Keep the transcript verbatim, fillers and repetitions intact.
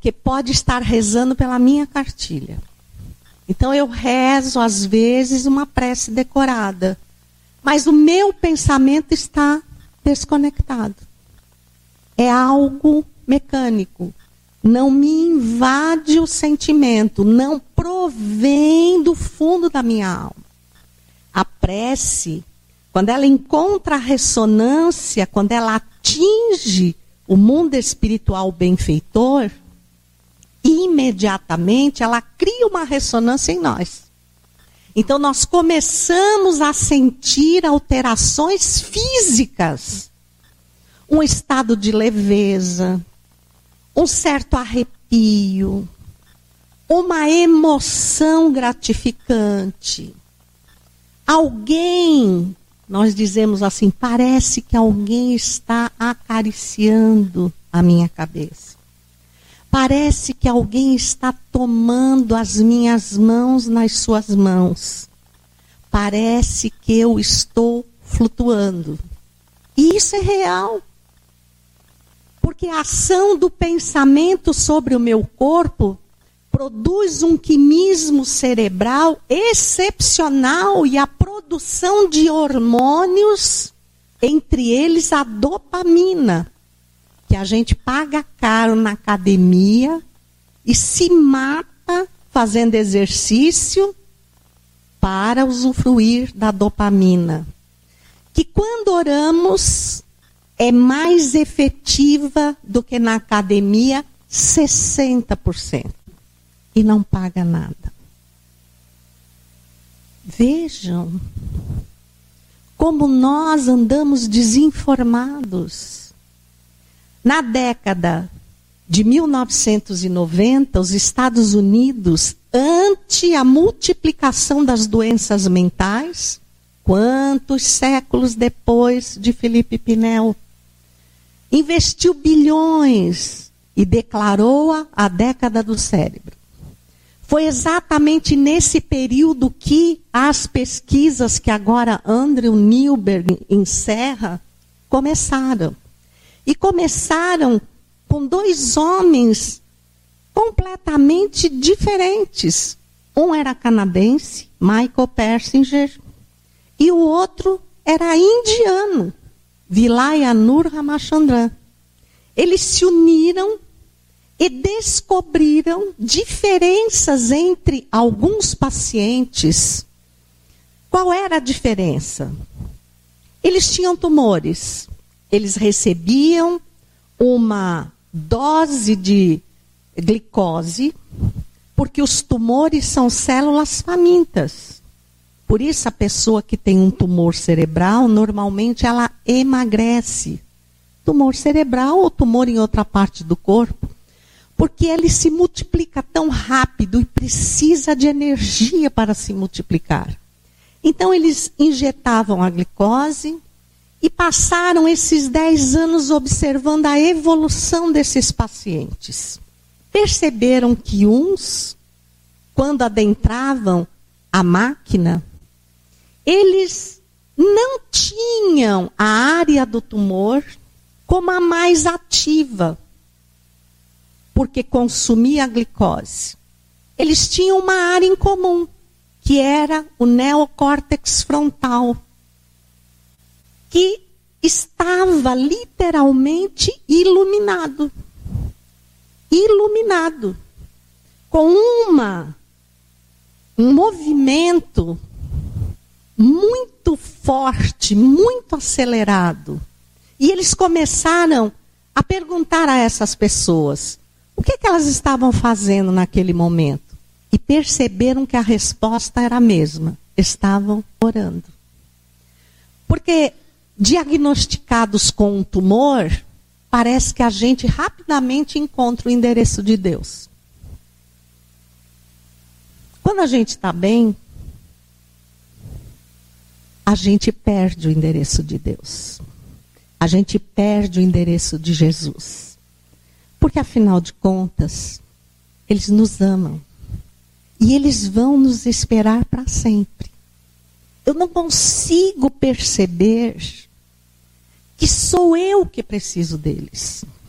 Porque pode estar rezando pela minha cartilha. Então eu rezo, às vezes, uma prece decorada. Mas o meu pensamento está desconectado. É algo mecânico. Não me invade o sentimento. Não provém do fundo da minha alma. A prece, quando ela encontra a ressonância, quando ela atinge o mundo espiritual benfeitor, imediatamente ela cria uma ressonância em nós. Então nós começamos a sentir alterações físicas. Um estado de leveza, um certo arrepio, uma emoção gratificante. Alguém, nós dizemos assim, parece que alguém está acariciando a minha cabeça. Parece que alguém está tomando as minhas mãos nas suas mãos. Parece que eu estou flutuando. E isso é real. Porque a ação do pensamento sobre o meu corpo produz um quimismo cerebral excepcional e a produção de hormônios, entre eles a dopamina, que a gente paga caro na academia e se mata fazendo exercício para usufruir da dopamina. Que quando oramos é mais efetiva do que na academia, sessenta por cento. E não paga nada. Vejam como nós andamos desinformados. Na década de mil novecentos e noventa, os Estados Unidos, ante a multiplicação das doenças mentais, quantos séculos depois de Felipe Pinel, investiu bilhões e declarou-a a década do cérebro. Foi exatamente nesse período que as pesquisas que agora Andrew Newberg encerra começaram. E começaram com dois homens completamente diferentes. Um era canadense, Michael Persinger, e o outro era indiano, Vilayanur Ramachandran. Eles se uniram e descobriram diferenças entre alguns pacientes. Qual era a diferença? Eles tinham tumores. Eles recebiam uma dose de glicose, porque os tumores são células famintas. Por isso a pessoa que tem um tumor cerebral, normalmente ela emagrece. Tumor cerebral ou tumor em outra parte do corpo. Porque ele se multiplica tão rápido e precisa de energia para se multiplicar. Então eles injetavam a glicose e passaram esses dez anos observando a evolução desses pacientes. Perceberam que uns, quando adentravam a máquina, eles não tinham a área do tumor como a mais ativa, porque consumia a glicose. Eles tinham uma área em comum, que era o neocórtex frontal, que estava literalmente iluminado. Iluminado. Com uma, um movimento muito forte, muito acelerado. E eles começaram a perguntar a essas pessoas o que, que elas estavam fazendo naquele momento. E perceberam que a resposta era a mesma. Estavam orando. Porque diagnosticados com um tumor, parece que a gente rapidamente encontra o endereço de Deus. Quando a gente está bem, a gente perde o endereço de Deus. A gente perde o endereço de Jesus. Porque, afinal de contas, eles nos amam. E eles vão nos esperar para sempre. Eu não consigo perceber que sou eu que preciso deles.